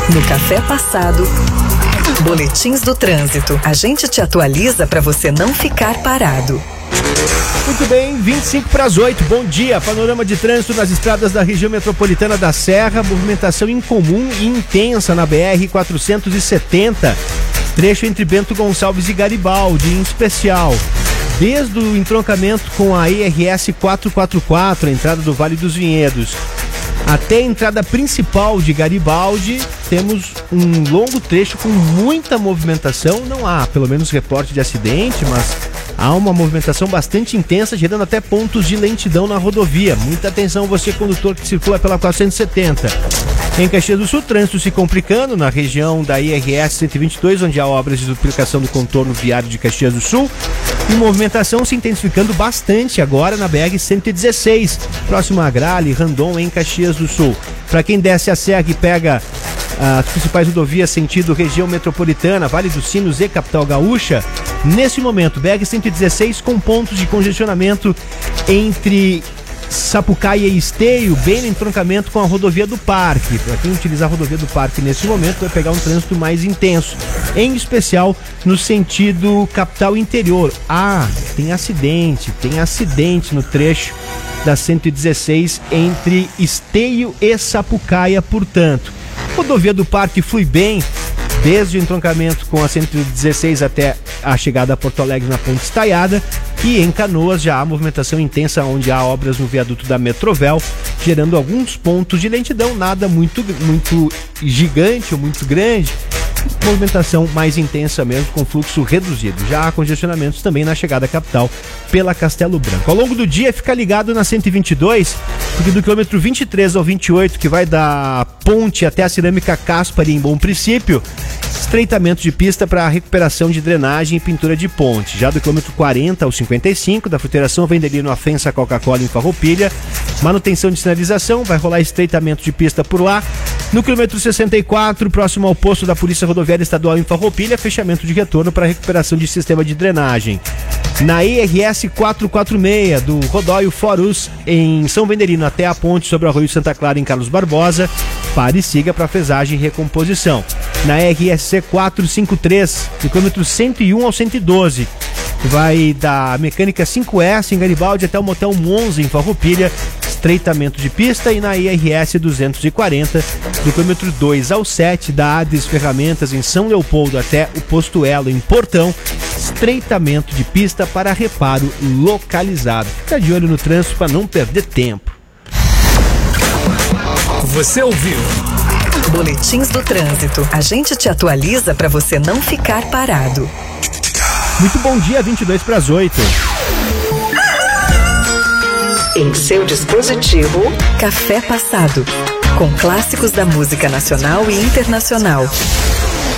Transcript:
No Café Passado, boletins do trânsito. A gente te atualiza para você não ficar parado. Muito bem, 7:25. Bom dia. Panorama de trânsito nas estradas da região metropolitana da Serra. Movimentação incomum e intensa na BR-470. Trecho entre Bento Gonçalves e Garibaldi, em especial. Desde o entroncamento com a IRS 444, a entrada do Vale dos Vinhedos, até a entrada principal de Garibaldi, temos um longo trecho com muita movimentação. Não há, pelo menos, reporte de acidente, mas há uma movimentação bastante intensa, gerando até pontos de lentidão na rodovia. Muita atenção você, condutor que circula pela 470. Em Caxias do Sul, trânsito se complicando na região da IRS 122, onde há obras de duplicação do contorno viário de Caxias do Sul. E movimentação se intensificando bastante agora na BR-116, próximo a Grale, Randon, em Caxias do Sul. Para quem desce a serra e pega as principais rodovias sentido região metropolitana, Vale dos Sinos e Capital Gaúcha, nesse momento, BR-116 com pontos de congestionamento entre Sapucaia e Esteio, bem no entroncamento com a rodovia do Parque. Para quem utilizar a rodovia do Parque nesse momento, vai pegar um trânsito mais intenso, em especial no sentido capital interior. Tem acidente no trecho da 116 entre Esteio e Sapucaia, portanto. Rodovia do Parque flui bem desde o entroncamento com a 116 até a chegada a Porto Alegre na Ponte Estaiada, e em Canoas já há movimentação intensa onde há obras no viaduto da Metrovel, gerando alguns pontos de lentidão, nada muito gigante ou muito grande, movimentação mais intensa mesmo, com fluxo reduzido. Já há congestionamentos também na chegada à capital pela Castelo Branco. Ao longo do dia, fica ligado na 122, porque do quilômetro 23 ao 28, que vai da ponte até a Cerâmica Caspari em Bom Princípio, estreitamento de pista para recuperação de drenagem e pintura de ponte. Já do quilômetro 40 ao 55, da Fruteiração Vendelino à Fensa Coca-Cola em Farroupilha, manutenção de sinalização, vai rolar estreitamento de pista por lá. No quilômetro 64, próximo ao posto da Polícia Rodoviária Estadual em Farroupilha, fechamento de retorno para recuperação de sistema de drenagem. Na IRS 446 do Rodóio Forus, em São Vendelino até a ponte sobre o Arroio Santa Clara em Carlos Barbosa, pare e siga para fezagem e recomposição. Na RSC 453, do quilômetro 101 ao 112, vai da Mecânica 5S em Garibaldi até o Motel Monza em Farroupilha, estreitamento de pista. E na IRS 240, do quilômetro 2 ao 7, da Ades Ferramentas em São Leopoldo até o Posto Elo em Portão, estreitamento de pista para reparo localizado. Fica de olho no trânsito para não perder tempo. Você ouviu Boletins do Trânsito. A gente te atualiza para você não ficar parado. Muito bom dia, 7:22. Em seu dispositivo, Café Passado, com clássicos da música nacional e internacional.